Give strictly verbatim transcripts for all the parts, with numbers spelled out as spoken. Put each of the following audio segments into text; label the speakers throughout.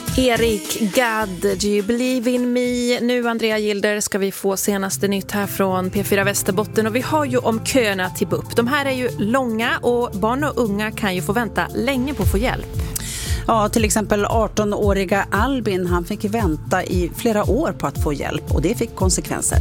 Speaker 1: Erik Gadd, Do You Believe In Me? Nu, Andrea Gilder, ska vi få senaste nytt här från P fyra Västerbotten. Och vi har ju om köerna till B U P. De här är ju långa och barn och unga kan ju få vänta länge på att få hjälp.
Speaker 2: Ja, till exempel arton-åriga Albin, han fick vänta i flera år på att få hjälp och det fick konsekvenser.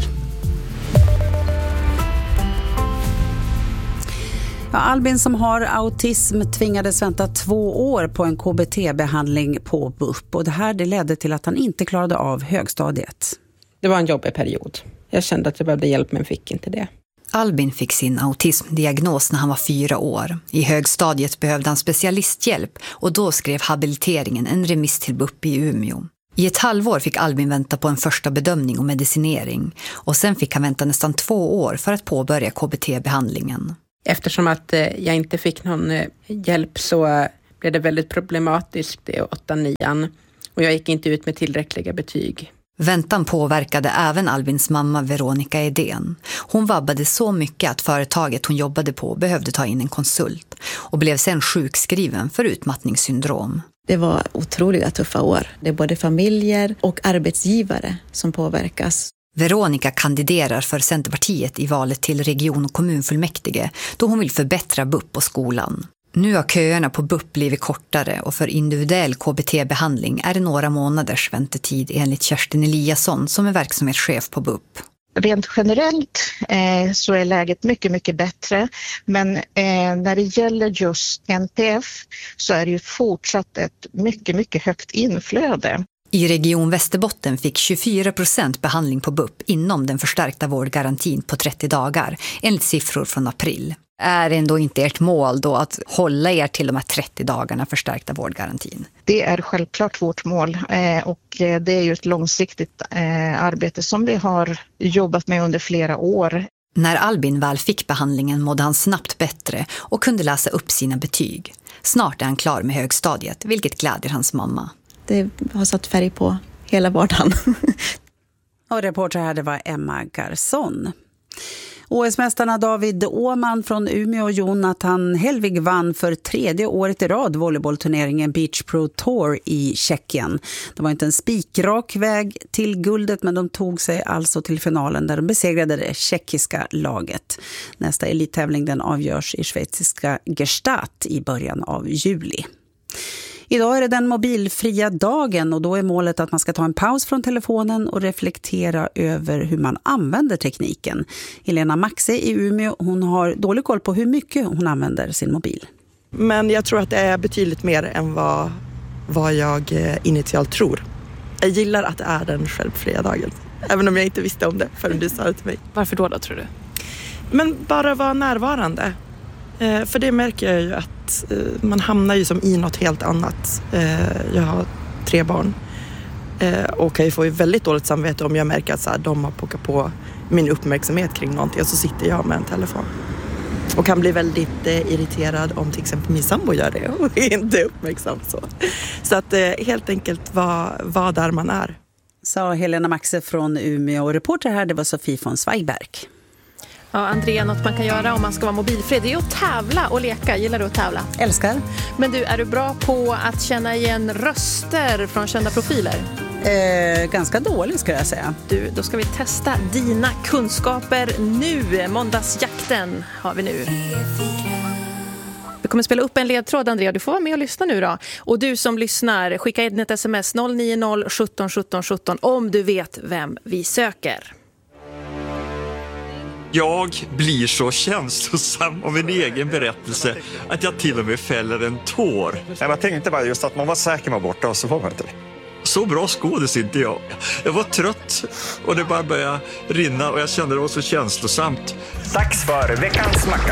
Speaker 2: Ja, Albin som har autism tvingades vänta två år på en K B T-behandling på B U P och det här det ledde till att han inte klarade av högstadiet.
Speaker 3: Det var en jobbig period. Jag kände att jag behövde hjälp men fick inte det.
Speaker 4: Albin fick sin autismdiagnos när han var fyra år. I högstadiet behövde han specialisthjälp och då skrev habiliteringen en remiss till B U P i Umeå. I ett halvår fick Albin vänta på en första bedömning och medicinering och sen fick han vänta nästan två år för att påbörja K B T-behandlingen.
Speaker 3: Eftersom att jag inte fick någon hjälp så blev det väldigt problematiskt i åtta nian och jag gick inte ut med tillräckliga betyg.
Speaker 4: Väntan påverkade även Albins mamma Veronica Edén. Hon vabbade så mycket att företaget hon jobbade på behövde ta in en konsult och blev sen sjukskriven för utmattningssyndrom.
Speaker 5: Det var otroliga tuffa år. Det är både familjer och arbetsgivare som påverkas.
Speaker 4: Veronica kandiderar för Centerpartiet i valet till region- och kommunfullmäktige då hon vill förbättra B U P och skolan. Nu har köerna på B U P blivit kortare och för individuell K B T-behandling är det några månaders väntetid enligt Kerstin Eliasson som är verksamhetschef på B U P.
Speaker 6: Rent generellt eh, så är läget mycket, mycket bättre. Men eh, när det gäller just N T F så är det ju fortsatt ett mycket, mycket högt inflöde.
Speaker 4: I Region Västerbotten fick tjugofyra procent behandling på B U P inom den förstärkta vårdgarantin på trettio dagar, enligt siffror från april. Är ändå inte ert mål då att hålla er till de här trettio dagarna förstärkta vårdgarantin?
Speaker 6: Det är självklart vårt mål eh, och det är ju ett långsiktigt eh, arbete som vi har jobbat med under flera år.
Speaker 4: När Albin väl fick behandlingen mådde han snabbt bättre och kunde läsa upp sina betyg. Snart är han klar med högstadiet, vilket gläder hans mamma.
Speaker 5: Det har satt färg på hela vardagen.
Speaker 2: Och reporter här det var Emma Garson. O S-mästarna David Åman från Umeå och Jonathan Helvig vann för tredje året i rad volleybollturneringen Beach Pro Tour i Tjeckien. Det var inte en spikrak väg till guldet men de tog sig alltså till finalen där de besegrade det tjeckiska laget. Nästa elittävling den avgörs i schweiziska Gstaad i början av juli. Idag är det den mobilfria dagen och då är målet att man ska ta en paus från telefonen och reflektera över hur man använder tekniken. Helena Maxe i Umeå, hon har dålig koll på hur mycket hon använder sin mobil.
Speaker 7: Men jag tror att det är betydligt mer än vad, vad jag initialt tror. Jag gillar att det är den självfria dagen, även om jag inte visste om det förrän du sa det till mig.
Speaker 1: Varför då då tror du?
Speaker 7: Men bara vara närvarande. Eh, för det märker jag ju att eh, man hamnar ju som i något helt annat. Eh, jag har tre barn eh, och kan ju få väldigt dåligt samvete om jag märker att så här, de har pockat på min uppmärksamhet kring någonting och så sitter jag med en telefon. Och kan bli väldigt eh, irriterad om till exempel min sambo gör det och är inte uppmärksam så. Så att eh, helt enkelt vara var där man är.
Speaker 2: Sa Helena Maxe från Umeå och reporter här det var Sofie von Zweigberg.
Speaker 1: Ja, Andrea, något man kan göra om man ska vara mobilfri, det är att tävla och leka. Gillar du att tävla?
Speaker 2: Älskar.
Speaker 1: Men du, är du bra på att känna igen röster från kända profiler?
Speaker 2: Eh, ganska dålig ska jag säga.
Speaker 1: Du, då ska vi testa dina kunskaper nu. Måndagsjakten har vi nu. Vi kommer spela upp en ledtråd, Andrea. Du får vara med och lyssna nu då. Och du som lyssnar, skicka in ett sms noll nio noll sjutton sjutton sjutton om du vet vem vi söker.
Speaker 8: Jag blir så känslosam av en egen berättelse att jag till och med fäller en tår.
Speaker 9: Jag tänkte bara just att man var säker med borta och så var man inte det.
Speaker 8: Så bra skådis inte jag. Jag var trött och det bara började rinna och jag kände det var så känslosamt.
Speaker 9: Dags för veckans macka.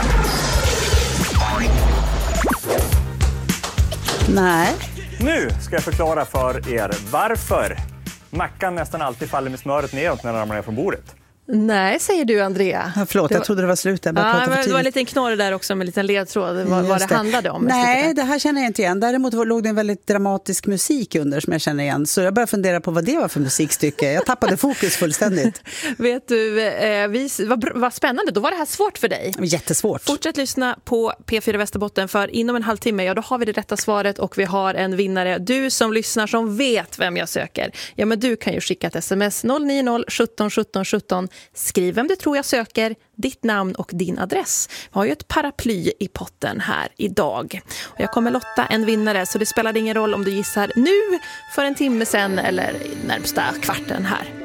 Speaker 2: Nej.
Speaker 10: Nu ska jag förklara för er varför mackan nästan alltid faller med smöret neråt när den ramlar ner från bordet.
Speaker 1: Nej, säger du, Andrea.
Speaker 2: Ja, förlåt,
Speaker 1: det var...
Speaker 2: jag trodde det var slut. Jag bara
Speaker 1: ja,
Speaker 2: pratade för
Speaker 1: det var en
Speaker 2: tidigt.
Speaker 1: liten knorr där också med en liten ledtråd. Vad, vad det, det handlade om.
Speaker 2: Nej, det här känner jag inte igen. Däremot låg det en väldigt dramatisk musik under som jag känner igen. Så jag började fundera på vad det var för musikstycke. Jag tappade fokus fullständigt.
Speaker 1: Vet du, eh, vi, vad, vad spännande. Då var det här svårt för dig.
Speaker 2: Jättesvårt.
Speaker 1: Fortsätt lyssna på P fyra Västerbotten, för inom en halvtimme, ja, då har vi det rätta svaret och vi har en vinnare. Du som lyssnar som vet vem jag söker. Ja, men du kan ju skicka ett sms noll nio noll sjutton sjutton sjutton. Skriv vem du tror jag söker, ditt namn och din adress. Vi har ju ett paraply i potten här idag. Och jag kommer lotta en vinnare, så det spelar ingen roll om du gissar nu, för en timme sen eller närmsta kvarten här.